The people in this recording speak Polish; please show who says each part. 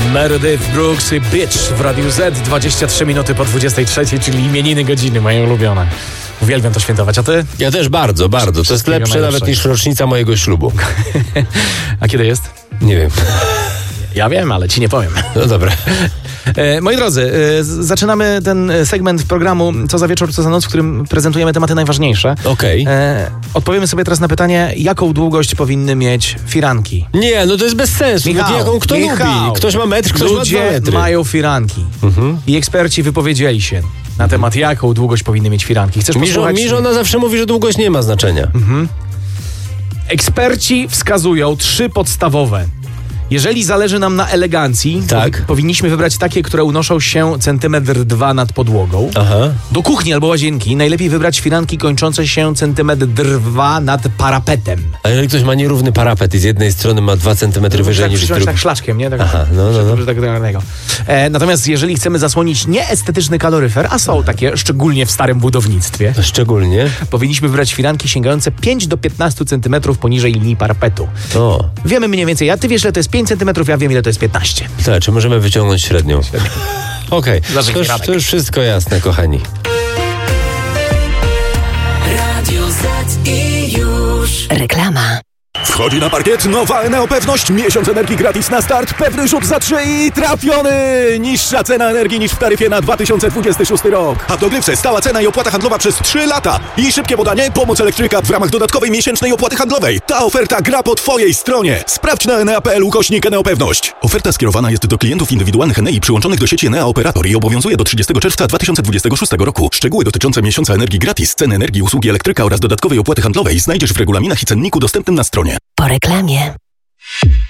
Speaker 1: Meredith Brooks i Bitch w Radiu Z, 23 minuty po 23, czyli imieniny godziny, moje ulubione. Uwielbiam to świętować, a ty?
Speaker 2: Ja też bardzo. To jest lepsze nawet niż rocznica mojego ślubu.
Speaker 1: A kiedy jest?
Speaker 2: Nie wiem.
Speaker 1: Ja wiem, ale ci nie powiem.
Speaker 2: No dobra.
Speaker 1: Moi drodzy, zaczynamy ten segment programu Co za wieczór, co za noc, w którym prezentujemy tematy najważniejsze.
Speaker 2: Okej.
Speaker 1: Odpowiemy sobie teraz na pytanie, jaką długość powinny mieć firanki.
Speaker 2: Nie, no to jest bez sensu.
Speaker 1: Michał,
Speaker 2: Jaką kto lubi? Ktoś ma metr, ktoś ma 2 metry.
Speaker 1: Ludzie mają firanki. I eksperci wypowiedzieli się na temat, jaką długość powinny mieć firanki. Chcesz posłuchać?
Speaker 2: Mi żona zawsze mówi, że długość nie ma znaczenia.
Speaker 1: Eksperci wskazują 3 podstawowe. Jeżeli zależy nam na elegancji,
Speaker 2: tak,
Speaker 1: powinniśmy wybrać takie, które unoszą się 1,2 cm nad podłogą.
Speaker 2: Aha.
Speaker 1: Do kuchni albo łazienki najlepiej wybrać firanki kończące się 1,2 cm nad parapetem.
Speaker 2: A jeżeli ktoś ma nierówny parapet i z jednej strony ma 2 cm wyżej
Speaker 1: tak,
Speaker 2: niż z drugiej. Tak
Speaker 1: szlaczkiem, nie? Tak,
Speaker 2: aha, no.
Speaker 1: Natomiast jeżeli chcemy zasłonić nieestetyczny kaloryfer, a są takie szczególnie w starym budownictwie,
Speaker 2: szczególnie,
Speaker 1: powinniśmy wybrać firanki sięgające 5 do 15 cm poniżej linii parapetu.
Speaker 2: O.
Speaker 1: Wiemy mniej więcej, a ty wiesz, ile to jest 5 cm, ja wiem, ile to jest 15.
Speaker 2: Tak, czy możemy wyciągnąć średnią? Okej, to już wszystko jasne, kochani.
Speaker 3: Radio Z i już. Reklama.
Speaker 4: Wchodzi na parkiet nowa Eneo Pewność. Miesiąc energii gratis na start. Pewny rzut za 3 i trafiony! Niższa cena energii niż w taryfie na 2026 rok. A w dogrywce stała cena i opłata handlowa przez 3 lata. I szybkie podanie, pomoc elektryka w ramach dodatkowej miesięcznej opłaty handlowej. Ta oferta gra po twojej stronie. Sprawdź na enea.pl/Eneo Pewność. Oferta skierowana jest do klientów indywidualnych Enei przyłączonych do sieci Enea Operator i obowiązuje do 30 czerwca 2026 roku. Szczegóły dotyczące miesiąca energii gratis, ceny energii, usługi elektryka oraz dodatkowej opłaty handlowej znajdziesz w regulaminach i cenniku dostępnym na stronie.
Speaker 3: Po reklamie.